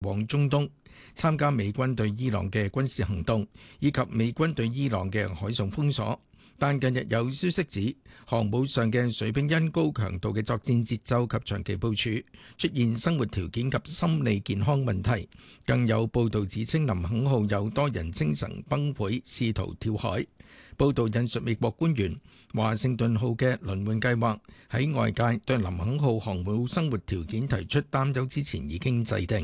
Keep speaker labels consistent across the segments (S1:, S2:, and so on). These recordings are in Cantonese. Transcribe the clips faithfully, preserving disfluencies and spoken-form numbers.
S1: 往中東，參加美軍對伊朗嘅軍事行動，以及美軍對伊朗嘅海上封鎖。但近日有消息指，航母上嘅水兵因高強度嘅作戰節奏及長期部署，出現生活條件及心理健康問題。更有報道指稱林肯號有多人精神崩潰，試圖跳海。報道引述美國官員，華盛頓號嘅輪換計劃喺外界對林肯號航母生活條件提出擔憂之前已經制定。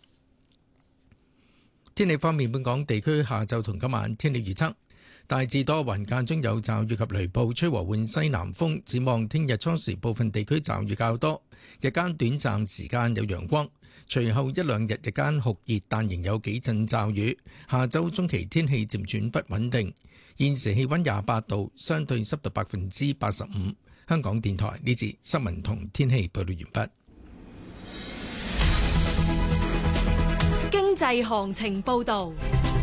S1: 天氣方面，本港地區下晝同今晚天氣預測大致多雲，間中有驟雨及雷暴，吹和緩西南風。展望聽日初時部分地區驟雨較多，日間短暫時間有陽光，隨後一兩日日間酷熱，但仍有幾陣驟雨。下週中期天氣漸轉不穩定。現時氣溫廿八度，相對濕度百分之八十五。香港電台呢節新聞同天氣報道完畢。
S2: 經濟行情報道。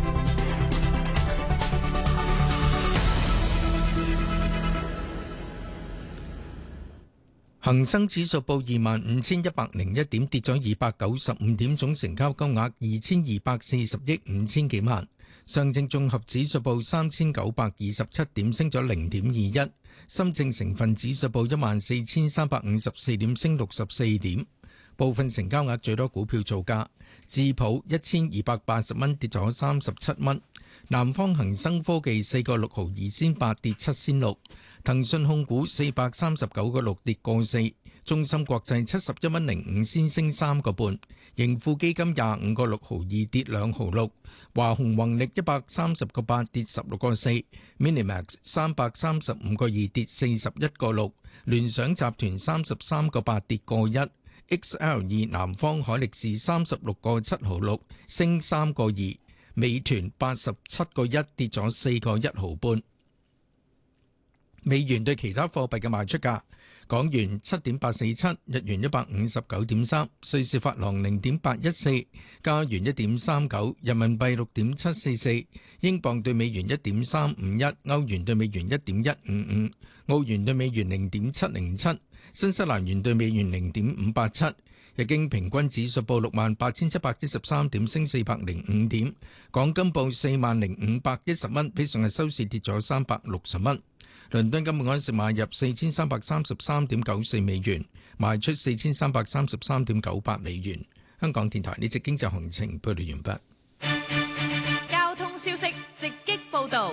S2: 恒生指數報二萬五千一百零一點，跌咗二百九十五點，總成交金額二千二百四十億五千幾萬。上證綜合指數報三千九百二十七點，升咗零點二一。深證成分指數報一萬四千三百五十四點，升六十四點。部分成交額最多股票造價，智普一千二百八十蚊，跌咗三十七蚊。南方恒生科技四個六毫二仙八，跌七仙六。騰訊控股四百三十九個六，跌個四。中芯國際七十一蚊零五仙，升三個半。盈富基金廿五個六毫二，跌兩毫六。華虹宏力一百三十個八，跌十六個四。Minimax 三百三十五個二，跌四十一個六。聯想集團三十三個八，跌個一。X L 二南方海力士三十六個七毫六，升三個二。美團八十七個一，跌咗四個一毫半。美元對其他貨幣嘅賣出價：港元七點八四七，日元一百五十九點三，瑞士法郎零點八一四，加元一點三九，人民幣六點七四四，英鎊對美元一點三五一，歐元對美元一點一五五，澳元對美元零點七零七，新西蘭元對美元零點五八七。日經平均指數報六萬八千七百一十三點，升四百零五點。港金報四萬零五百一十蚊，比上日收市跌咗三百六十蚊。倫敦金每盎司買入四千三百三十三點九四美元，賣出四千三百三十三點九八美元。香港電台呢節經濟行情報道完畢。交通消息直擊報道。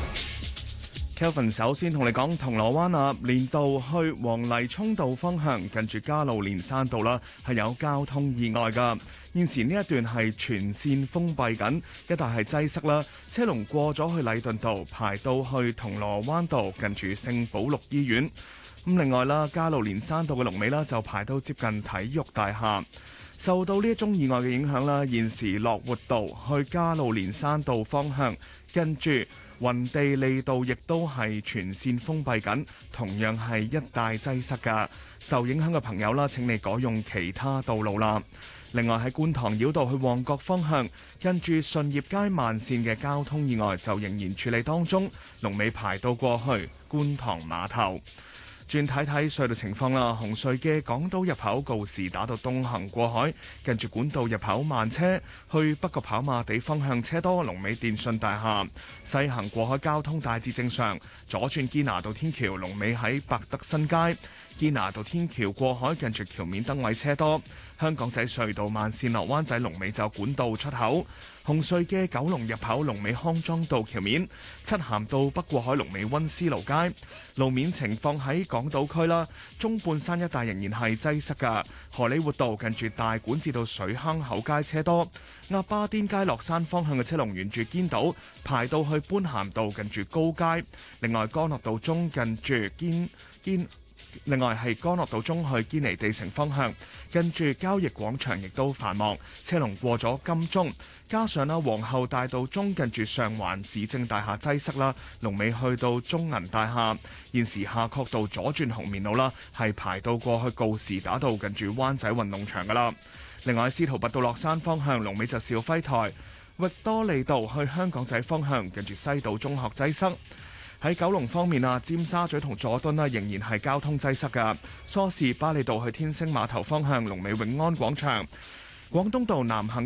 S3: Kelvin 首先同你講銅鑼灣啊，連道去黃泥涌道方向，近住加路連山道啦，係有交通意外噶。現時呢一段係全線封閉緊，一帶係擠塞啦，車龍過咗去禮頓道，排到去銅鑼灣道，近住聖保祿醫院。咁另外啦，加路連山道嘅龍尾啦，就排到接近體育大廈。受到呢一宗意外嘅影響啦，現時樂活道去加路連山道方向，跟住雲地利道亦都係全線封閉緊，同樣係一帶擠塞㗎。受影響嘅朋友啦，請你改用其他道路啦。另外喺觀塘繞道去旺角方向，跟住順業街慢線嘅交通意外就仍然處理當中，龍尾排到過去觀塘碼頭。轉睇睇隧道情況啦，紅隧嘅港島入口告士打道東行過海，近住管道入口慢車，去北角跑馬地方向車多，龍尾電訊大廈。西行過海交通大致正常，左轉堅拿道天橋龍尾喺百德新街，堅拿道天橋過海近住橋面燈位車多。香港仔隧道慢線落灣仔龍尾就管道出口。紅隧嘅九龍入口龍尾康莊道橋面，漆咸道北過海龍尾溫思勞街。路面情況喺港島區啦，中半山一帶仍然係擠塞㗎。荷里活道近住大館至到水坑口街車多，鴨巴甸街落山方向嘅車龍沿住堅道排到去般咸道近住高街。另外干諾道中近住堅堅。另外係干諾道中去堅尼地城方向，跟住交易廣場亦都繁忙，車龍過咗金鐘，加上啦皇后大道中近住上環市政大廈擠塞啦，龍尾去到中銀大廈。現時夏慤道左轉紅棉路啦，係排到過去告士打道近住灣仔運動場噶啦。另外司徒拔道落山方向，龍尾就兆輝台，域多利道去香港仔方向，近住西島中學擠塞。喺九龍方面啊，尖沙咀同佐敦啊，仍然係交通擠塞㗎。梳士巴利道去天星碼頭方向，龍尾永安廣場。 廣東道南行